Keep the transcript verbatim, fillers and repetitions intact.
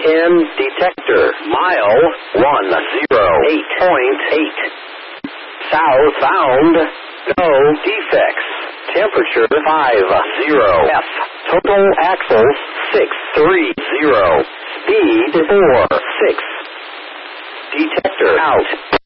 ten detector. Mile one zero eight point eight. Southbound. No defects. Temperature five zero F. Total axles six three zero. Speed four six. Detector out.